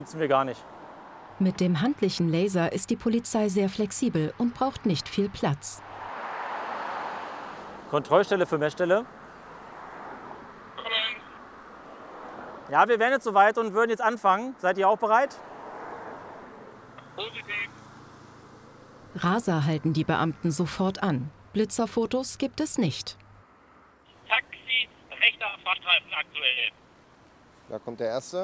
Nutzen wir gar nicht. Mit dem handlichen Laser ist die Polizei sehr flexibel und braucht nicht viel Platz. Kontrollstelle für Messstelle. Ja, wir wären jetzt soweit und würden jetzt anfangen. Seid ihr auch bereit? Positiv. Raser halten die Beamten sofort an. Blitzerfotos gibt es nicht. Taxi, rechter Fahrstreifen aktuell. Da kommt der erste.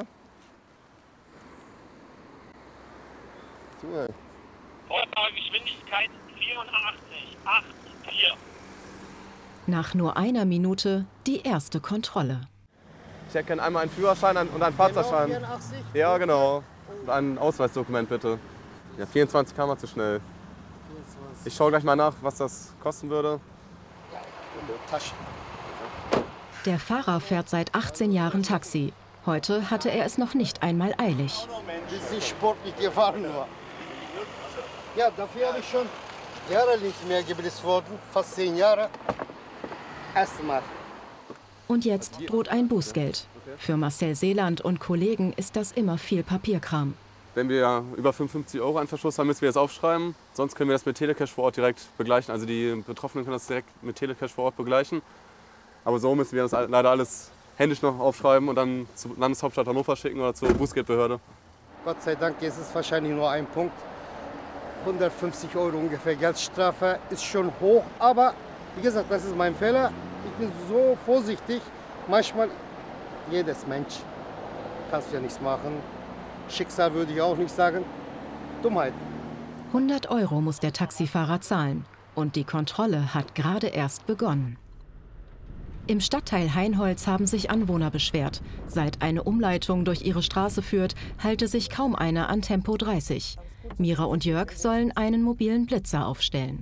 So, ey. Geschwindigkeit 84,84. Nach nur einer Minute die erste Kontrolle. Ich erkenne einmal einen Führerschein und einen Fahrzeugschein. Genau, 84? Ja, genau. Und ein Ausweisdokument bitte. Ja, 24 km zu schnell. Ich schaue gleich mal nach, was das kosten würde. Tasche. Der Fahrer fährt seit 18 Jahren Taxi. Heute hatte er es noch nicht einmal eilig. Bisschen sportlich gefahren nur. Ja, dafür habe ich schon Jahre nicht mehr geblitzt worden. Fast 10 Jahre. Erstmal. Und jetzt droht ein Bußgeld. Für Marcel Seeland und Kollegen ist das immer viel Papierkram. Wenn wir über 55 € einen Verschluss haben, müssen wir das aufschreiben. Sonst können wir das mit Telecash vor Ort direkt begleichen. Also die Betroffenen können das direkt mit Telecash vor Ort begleichen. Aber so müssen wir das leider alles händisch noch aufschreiben und dann zur Landeshauptstadt Hannover schicken oder zur Bußgeldbehörde. Gott sei Dank ist es wahrscheinlich nur ein Punkt. 150 € ungefähr Geldstrafe ist schon hoch. Aber wie gesagt, das ist mein Fehler. Ich bin so vorsichtig. Manchmal, jedes Mensch, kannst du ja nichts machen. Schicksal würde ich auch nicht sagen. Dummheit. 100 € muss der Taxifahrer zahlen. Und die Kontrolle hat gerade erst begonnen. Im Stadtteil Hainholz haben sich Anwohner beschwert. Seit eine Umleitung durch ihre Straße führt, halte sich kaum einer an Tempo 30. Mira und Jörg sollen einen mobilen Blitzer aufstellen.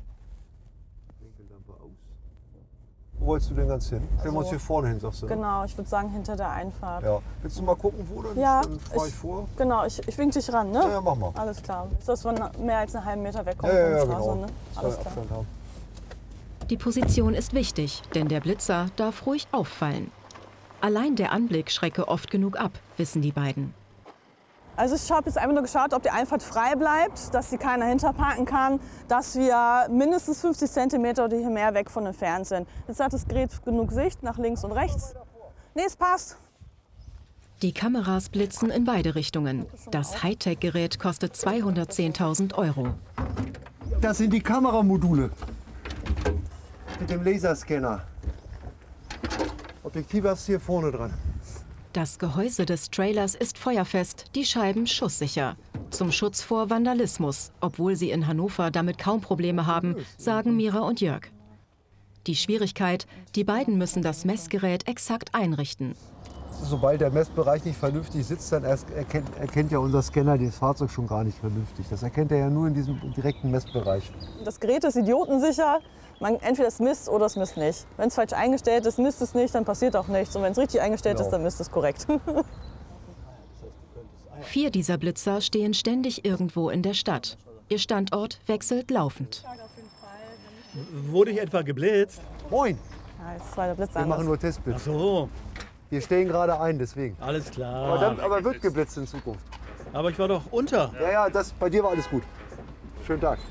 Wo wolltest du denn ganz hin? Stellen wir uns hier vorne hin, sagst du? Ne? Genau, ich würde sagen hinter der Einfahrt. Ja. Willst du mal gucken, wo denn? Ja, Dann fahr ich vor. Genau, ich wink dich ran, ne? Ja, mach mal. Alles klar. Ist das, wenn mehr als einen halben Meter wegkommt Ja, von der ja, Straße, genau. ne? Dass Alles wir klar. Abstand haben. Die Position ist wichtig, denn der Blitzer darf ruhig auffallen. Allein der Anblick schrecke oft genug ab, wissen die beiden. Also ich habe jetzt einfach nur geschaut, ob die Einfahrt frei bleibt, dass sie keiner hinterparken kann, dass wir mindestens 50 cm oder hier mehr weg von entfernt sind. Jetzt hat das Gerät genug Sicht nach links und rechts. Nee, es passt. Die Kameras blitzen in beide Richtungen. Das Hightech-Gerät kostet 210.000 €. Das sind die Kameramodule. Mit dem Laserscanner. Objektive hast du hier vorne dran. Das Gehäuse des Trailers ist feuerfest, die Scheiben schusssicher. Zum Schutz vor Vandalismus, obwohl sie in Hannover damit kaum Probleme haben, sagen Mira und Jörg. Die Schwierigkeit, die beiden müssen das Messgerät exakt einrichten. Sobald der Messbereich nicht vernünftig sitzt, dann erkennt ja unser Scanner das Fahrzeug schon gar nicht vernünftig. Das erkennt er ja nur in diesem direkten Messbereich. Das Gerät ist idiotensicher. Entweder es misst oder es misst nicht. Wenn es falsch eingestellt ist, misst es nicht, dann passiert auch nichts. Und wenn es richtig eingestellt ist, dann misst es korrekt. 4 dieser Blitzer stehen ständig irgendwo in der Stadt. Ihr Standort wechselt laufend. Wurde ich etwa geblitzt? Moin, Ja, jetzt war der Blitz wir machen anders. nur Testblitz. Ach so, Wir stellen gerade ein, deswegen. alles klar. Aber wird geblitzt in Zukunft. Aber ich war doch unter. Ja, bei dir war alles gut. Schönen Tag.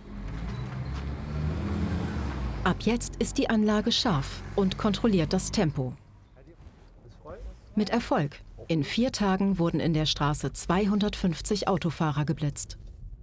Ab jetzt ist die Anlage scharf und kontrolliert das Tempo. Mit Erfolg. In 4 Tagen wurden in der Straße 250 Autofahrer geblitzt.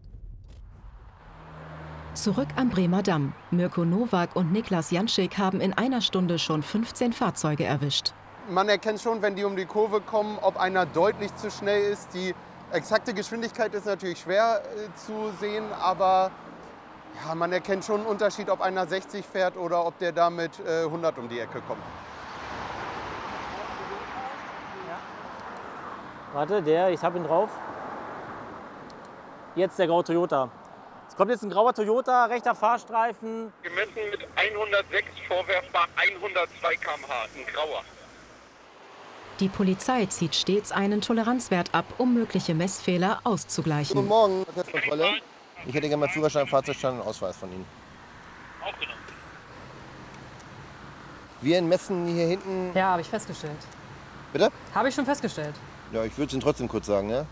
Zurück am Bremer Damm. Mirko Nowak und Niklas Janschik haben in einer Stunde schon 15 Fahrzeuge erwischt. Man erkennt schon, wenn die um die Kurve kommen, ob einer deutlich zu schnell ist. Die exakte Geschwindigkeit ist natürlich schwer zu sehen, aber ja, man erkennt schon einen Unterschied, ob einer 60 fährt oder ob der da mit 100 um die Ecke kommt. Warte, ich habe ihn drauf. Jetzt der graue Toyota. Es kommt jetzt ein grauer Toyota, rechter Fahrstreifen. Gemessen mit 106 vorwerfbar 102 km/h. Ein grauer. Die Polizei zieht stets einen Toleranzwert ab, um mögliche Messfehler Guten auszugleichen. Morgen, Kontrolle. Ich hätte gerne mal Führerschein, Fahrzeugschein und Ausweis von Ihnen. Aufgenommen. Wir messen hier hinten. Ja, habe ich festgestellt. Bitte? Habe ich schon festgestellt. Ja, ich würde es Ihnen trotzdem kurz sagen, ja?